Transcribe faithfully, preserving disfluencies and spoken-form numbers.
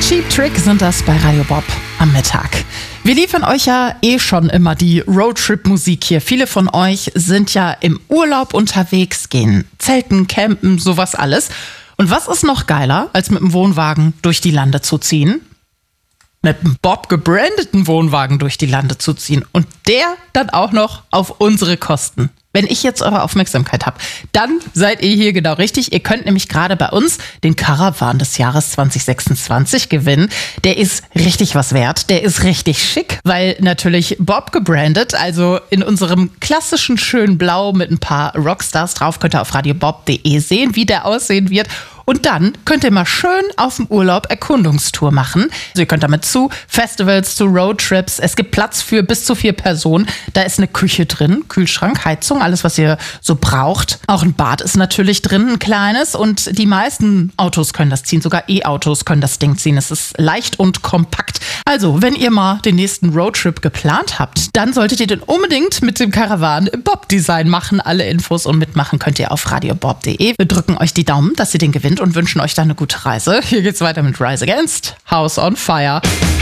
Cheap Trick sind das bei Radio Bob am Mittag. Wir liefern euch ja eh schon immer die Roadtrip-Musik hier. Viele von euch sind ja im Urlaub unterwegs, gehen zelten, campen, sowas alles. Und was ist noch geiler, als mit dem Wohnwagen durch die Lande zu ziehen? Mit einem Bob gebrandeten Wohnwagen durch die Lande zu ziehen. Und der dann auch noch auf unsere Kosten. Wenn ich jetzt eure Aufmerksamkeit habe, dann seid ihr hier genau richtig. Ihr könnt nämlich gerade bei uns den Caravan des Jahres zwanzig sechsundzwanzig gewinnen. Der ist richtig was wert. Der ist richtig schick, weil natürlich Bob gebrandet, also in unserem klassischen schönen Blau mit ein paar Rockstars drauf. Könnt ihr auf radiobob punkt de sehen, wie der aussehen wird. Und dann könnt ihr mal schön auf dem Urlaub Erkundungstour machen. Also ihr könnt damit zu Festivals, zu Roadtrips. Es gibt Platz für bis zu vier Personen. Da ist eine Küche drin, Kühlschrank, Heizung, alles, was ihr so braucht. Auch ein Bad ist natürlich drin, ein kleines. Und die meisten Autos können das ziehen. Sogar E-Autos können das Ding ziehen. Es ist leicht und kompakt. Also, wenn ihr mal den nächsten Roadtrip geplant habt, dann solltet ihr den unbedingt mit dem Caravan im Bob-Design machen. Alle Infos und mitmachen könnt ihr auf radiobob punkt de. Wir drücken euch die Daumen, dass ihr den gewinnt und wünschen euch dann eine gute Reise. Hier geht's weiter mit Rise Against, House on Fire.